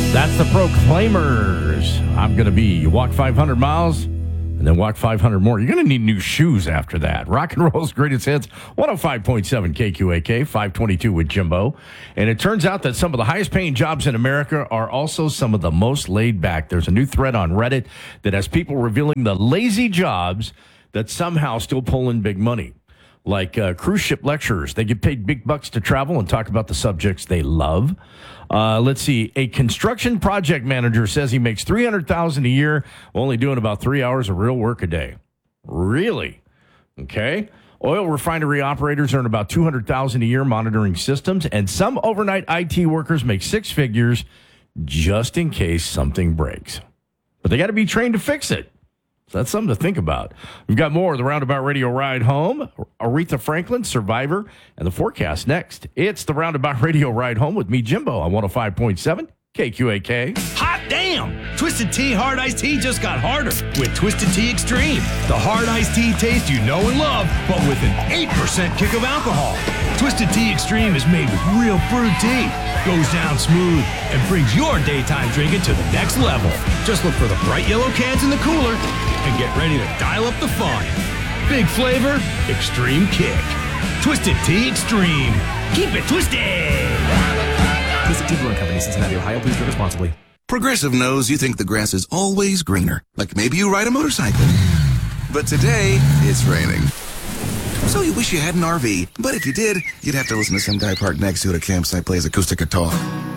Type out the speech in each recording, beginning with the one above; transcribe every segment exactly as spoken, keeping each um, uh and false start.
That's the Proclaimers. I'm going to be. You walk five hundred miles and then walk five hundred more. You're going to need new shoes after that. Rock and Roll's Greatest Hits, one oh five point seven K Q A K, five twenty-two with Jimbo. And it turns out that some of the highest paying jobs in America are also some of the most laid back. There's a new thread on Reddit that has people revealing the lazy jobs that somehow still pull in big money. Like uh, cruise ship lecturers. They get paid big bucks to travel and talk about the subjects they love. Uh, let's see. A construction project manager says he makes three hundred thousand dollars a year, only doing about three hours of real work a day. Really? Okay. Oil refinery operators earn about two hundred thousand dollars a year monitoring systems, and some overnight I T workers make six figures just in case something breaks. But they got to be trained to fix it. So that's something to think about. We've got more of the Roundabout Radio Ride Home, Aretha Franklin, Survivor, and the forecast next. It's the Roundabout Radio Ride Home with me, Jimbo, on one oh five point seven K Q A K. Hot damn! Twisted Tea Hard Iced Tea just got harder with Twisted Tea Extreme. The hard iced tea taste you know and love, but with an eight percent kick of alcohol. Twisted Tea Extreme is made with real brewed tea, goes down smooth, and brings your daytime drinking to the next level. Just look for the bright yellow cans in the cooler and get ready to dial up the fun. Big flavor, extreme kick. Twisted Tea Extreme. Keep it twisted! Twisted Tea Brewing Company, Cincinnati, Ohio. Please drink responsibly. Progressive knows you think the grass is always greener. Like maybe you ride a motorcycle. But today, it's raining. So you wish you had an R V. But if you did, you'd have to listen to some guy parked next to it at a campsite plays acoustic guitar.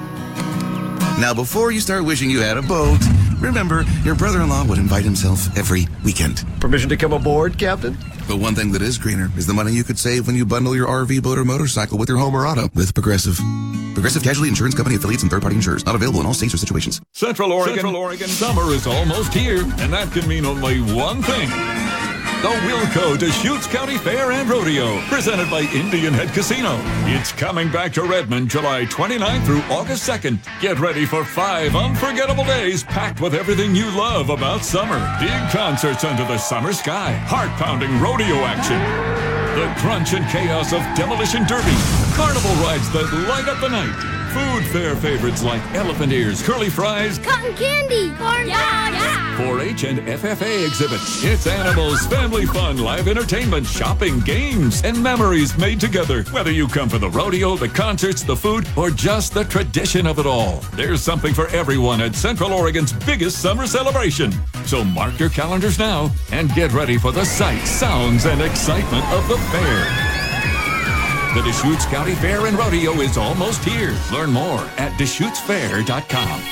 Now, before you start wishing you had a boat, remember, your brother-in-law would invite himself every weekend. Permission to come aboard, Captain? But one thing that is greener is the money you could save when you bundle your R V, boat, or motorcycle with your home or auto with Progressive. Progressive Casualty Insurance Company affiliates and third-party insurers. Not available in all states or situations. Central Oregon, Central Oregon, summer is almost here, and that can mean only one thing. The Wilco Deschutes County Fair and Rodeo, presented by Indian Head Casino. It's coming back to Redmond July twenty-ninth through August second. Get ready for five unforgettable days packed with everything you love about summer. Big concerts under the summer sky, heart-pounding rodeo action, the crunch and chaos of Demolition Derby, carnival rides that light up the night, food fair favorites like elephant ears, curly fries, cotton candy, corn yeah, yeah. four H and F F A exhibits. It's animals, family fun, live entertainment, shopping, games, and memories made together. Whether you come for the rodeo, the concerts, the food, or just the tradition of it all, there's something for everyone at Central Oregon's biggest summer celebration. So mark your calendars now and get ready for the sights, sounds, and excitement of the fair. The Deschutes County Fair and Rodeo is almost here. Learn more at Deschutes Fair dot com.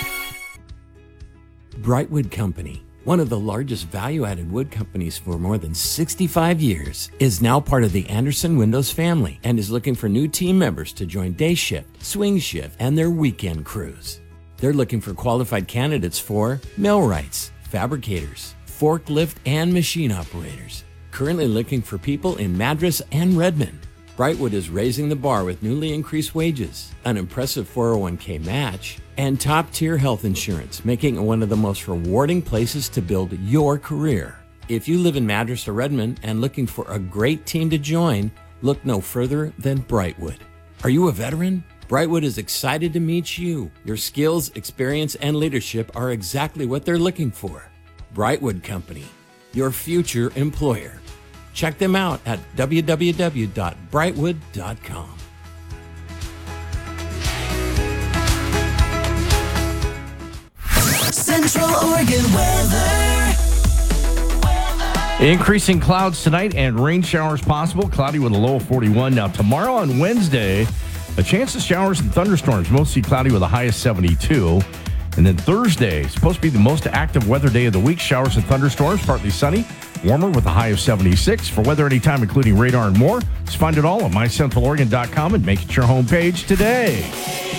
Brightwood Company, one of the largest value-added wood companies for more than sixty-five years, is now part of the Anderson Windows family and is looking for new team members to join day shift, swing shift, and their weekend crews. They're looking for qualified candidates for millwrights, fabricators, forklift, and machine operators. Currently looking for people in Madras and Redmond. Brightwood is raising the bar with newly increased wages, an impressive four oh one k match, and top-tier health insurance, making it one of the most rewarding places to build your career. If you live in Madras or Redmond and looking for a great team to join, look no further than Brightwood. Are you a veteran? Brightwood is excited to meet you. Your skills, experience, and leadership are exactly what they're looking for. Brightwood Company, your future employer. Check them out at w w w dot brightwood dot com. Central Oregon weather. Increasing clouds tonight and rain showers possible. Cloudy with a low of forty-one. Now tomorrow on Wednesday, a chance of showers and thunderstorms. Mostly cloudy with a high of seventy-two. And then Thursday, supposed to be the most active weather day of the week. Showers and thunderstorms, partly sunny. Warmer with a high of seventy-six. For weather anytime, including radar and more, just find it all on my central oregon dot com and make it your homepage today.